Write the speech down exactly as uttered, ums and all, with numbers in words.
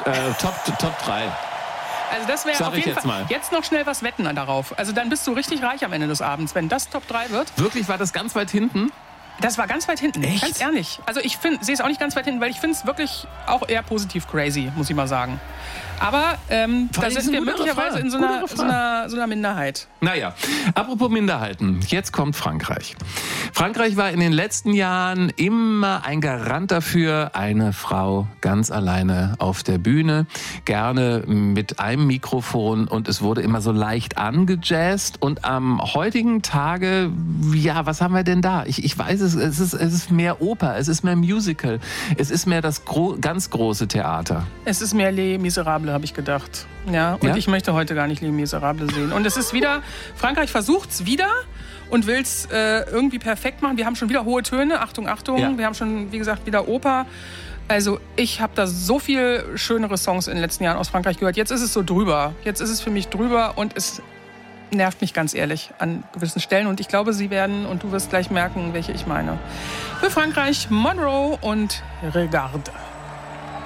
äh, Top, Top drei. Also das wäre auf jeden jetzt Fall. Mal. Jetzt noch schnell was wetten darauf. Also dann bist du richtig reich am Ende des Abends, wenn das Top drei wird. Wirklich, war das ganz weit hinten? Das war ganz weit hinten, Echt? ganz ehrlich. Also ich sehe es auch nicht ganz weit hinten, weil ich finde es wirklich auch eher positiv crazy, muss ich mal sagen. Aber ähm, da sind wir möglicherweise in so einer, so, einer, so einer Minderheit. Naja, apropos Minderheiten, jetzt kommt Frankreich. Frankreich war in den letzten Jahren immer ein Garant dafür, eine Frau ganz alleine auf der Bühne, gerne mit einem Mikrofon, und es wurde immer so leicht angejazzt. Und am heutigen Tage, ja, was haben wir denn da? Ich, ich weiß es, es ist, es ist mehr Oper, es ist mehr Musical, es ist mehr das gro- ganz große Theater. Es ist mehr Les Miserables, habe ich gedacht. Ja, und Ja? ich möchte heute gar nicht Les Miserables sehen. Und es ist wieder, Frankreich versucht es wieder und will es äh, irgendwie perfekt machen. Wir haben schon wieder hohe Töne, Achtung, Achtung. Ja. Wir haben schon, wie gesagt, wieder Oper. Also ich habe da so viel schönere Songs in den letzten Jahren aus Frankreich gehört. Jetzt ist es so drüber. Jetzt ist es für mich drüber und es nervt mich ganz ehrlich an gewissen Stellen. Und ich glaube, sie werden, und du wirst gleich merken, welche ich meine. Für Frankreich, Monroe und Regarde.